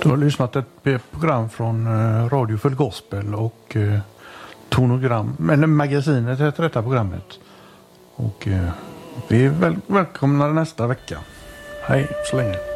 Du har lyssnat ett program från Radio Full Gospel och Tonogram, eller magasinet heter detta programmet. Och vi är välkomna nästa vecka. Hej så länge.